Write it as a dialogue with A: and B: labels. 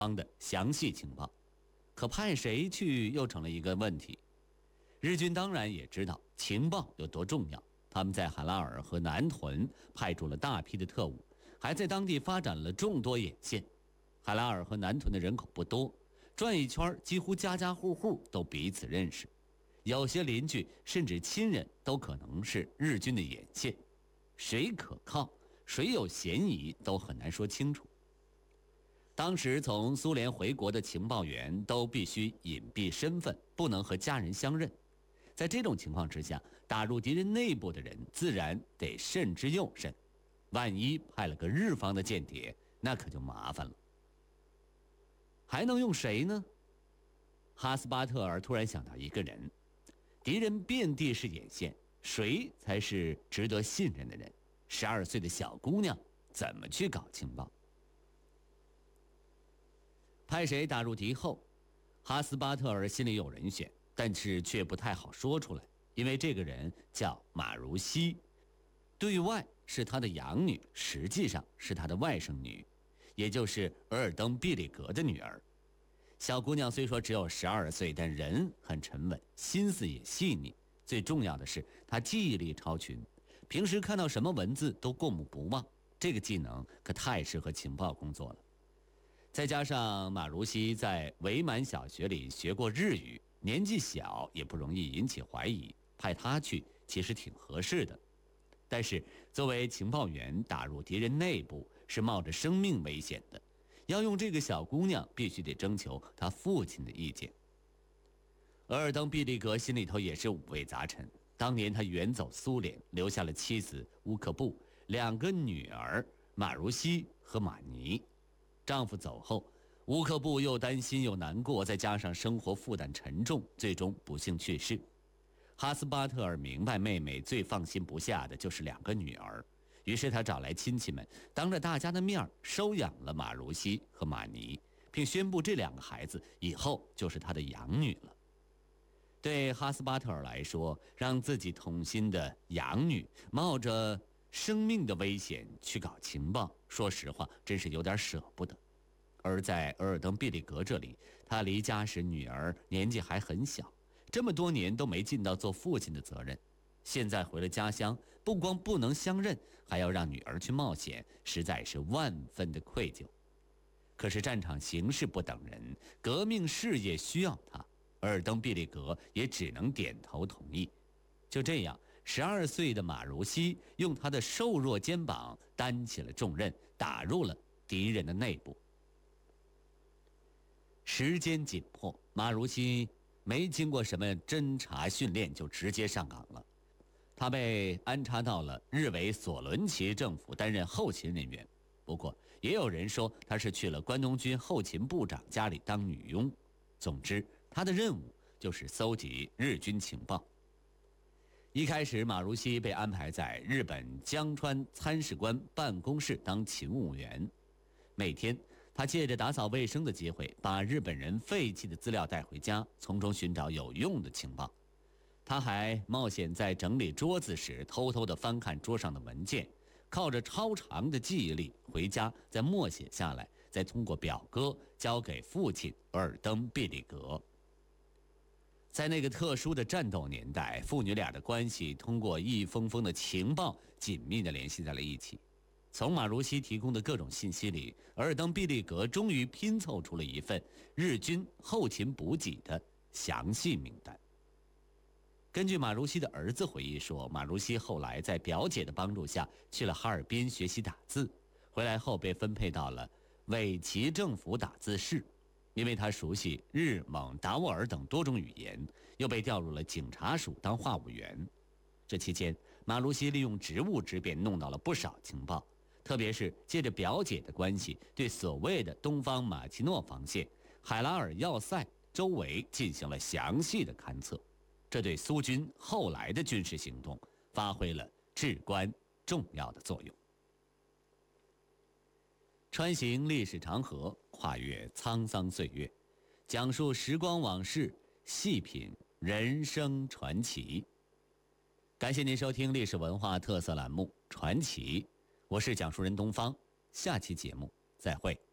A: 方的详细情报，可派谁去又成了一个问题。日军当然也知道情报有多重要，他们在海拉尔和南屯派驻了大批的特务，还在当地发展了众多眼线。海拉尔和南屯的人口不多，转一圈几乎家家户户都彼此认识，有些邻居甚至亲人都可能是日军的眼线，谁可靠谁有嫌疑都很难说清楚。当时从苏联回国的情报员都必须隐蔽身份，不能和家人相认。在这种情况之下，打入敌人内部的人自然得慎之又慎，万一派了个日方的间谍，那可就麻烦了。还能用谁呢？哈斯巴特尔突然想到一个人，敌人遍地是眼线，谁才是值得信任的人？12岁的小姑娘怎么去搞情报？派谁打入敌后？哈斯巴特尔心里有人选，但是却不太好说出来，因为这个人叫马如西，对外是他的养女，实际上是他的外甥女，也就是额尔登·毕里格的女儿。小姑娘虽说只有12岁，但人很沉稳，心思也细腻，最重要的是她记忆力超群，平时看到什么文字都过目不忘，这个技能可太适合情报工作了。再加上马如西在伪满小学里学过日语，年纪小也不容易引起怀疑，派他去其实挺合适的。但是作为情报员打入敌人内部是冒着生命危险的，要用这个小姑娘必须得征求他父亲的意见。额尔登·毕利格心里头也是五味杂陈，当年他远走苏联，留下了妻子乌克布，2个女儿马如西和马尼。丈夫走后，乌克布又担心又难过，再加上生活负担沉重，最终不幸去世。哈斯巴特尔明白妹妹最放心不下的就是2个女儿，于是他找来亲戚们，当着大家的面收养了马如西和马尼，并宣布这2个孩子以后就是他的养女了。对哈斯巴特尔来说，让自己痛心的养女冒着生命的危险去搞情报，说实话真是有点舍不得。而在额尔登·毕利格这里，他离家时女儿年纪还很小，这么多年都没尽到做父亲的责任，现在回了家乡，不光不能相认，还要让女儿去冒险，实在是万分的愧疚。可是战场形势不等人，革命事业需要他，额尔登·毕利格也只能点头同意。就这样，12岁的马如西用他的瘦弱肩膀担起了重任，打入了敌人的内部。时间紧迫，马如西没经过什么侦查训练就直接上岗了。他被安插到了日伪索伦齐政府担任后勤人员，不过也有人说他是去了关东军后勤部长家里当女佣。总之，他的任务就是搜集日军情报。一开始，马如西被安排在日本江川参事官办公室当勤务员，每天他借着打扫卫生的机会，把日本人废弃的资料带回家，从中寻找有用的情报。他还冒险在整理桌子时偷偷地翻看桌上的文件，靠着超长的记忆力回家再默写下来，再通过表哥交给父亲额尔登·毕利格。在那个特殊的战斗年代，父女俩的关系通过一封封的情报紧密地联系在了一起。从马如西提供的各种信息里，额尔登·毕利格终于拼凑出了一份日军后勤补给的详细名单。根据马如西的儿子回忆说，马如西后来在表姐的帮助下去了哈尔滨学习打字，回来后被分配到了伪齐政府打字室。因为他熟悉日、蒙、达斡尔等多种语言，又被调入了警察署当话务员。这期间，马如西利用职务之便弄到了不少情报，特别是借着表姐的关系，对所谓的东方马奇诺防线、海拉尔要塞周围进行了详细的勘测，这对苏军后来的军事行动发挥了至关重要的作用。穿行历史长河，跨越沧桑岁月，讲述时光往事，细品人生传奇。感谢您收听历史文化特色栏目《传奇》，我是讲述人东方，下期节目再会。